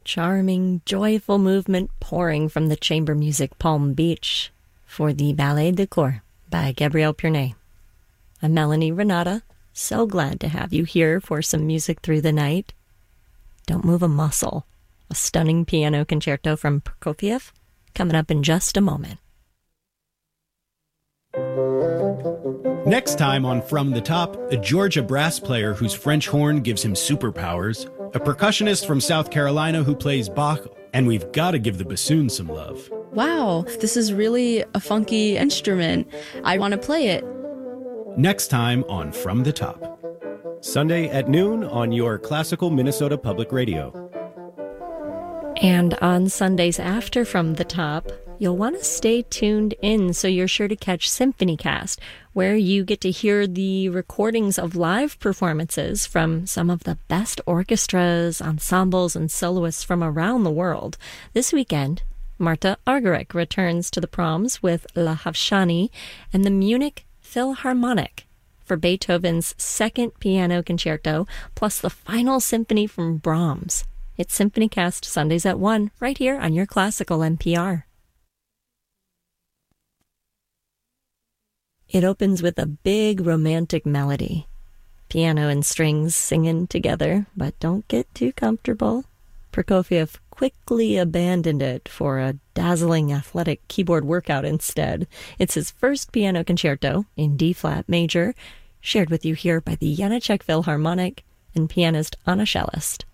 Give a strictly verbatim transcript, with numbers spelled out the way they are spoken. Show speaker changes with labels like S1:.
S1: charming, joyful movement pouring from the chamber music Palm Beach for the Ballet de Cour by Gabriel Purnay. I'm Melanie Renata, so glad to have you here for some music through the night. Don't move a muscle. A stunning piano concerto from Prokofiev coming up in just a moment.
S2: Next time on From the Top, a Georgia brass player whose French horn gives him superpowers, a percussionist from South Carolina who plays Bach, and we've got to give the bassoon some love.
S3: Wow, this is really a funky instrument. I want to play it.
S2: Next time on From the Top.
S4: Sunday at noon on your classical Minnesota Public Radio.
S1: And on Sundays after From the Top, you'll want to stay tuned in so you're sure to catch SymphonyCast, where you get to hear the recordings of live performances from some of the best orchestras, ensembles, and soloists from around the world. This weekend, Marta Argerich returns to the proms with La Havshani and the Munich Philharmonic for Beethoven's second piano concerto, plus the final symphony from Brahms. It's SymphonyCast Sundays at one, right here on your classical N P R. It opens with a big romantic melody. Piano and strings singing together, but don't get too comfortable. Prokofiev quickly abandoned it for a dazzling athletic keyboard workout instead. It's his first piano concerto in D-flat major, shared with you here by the Janáček Philharmonic and pianist Anna Cellist.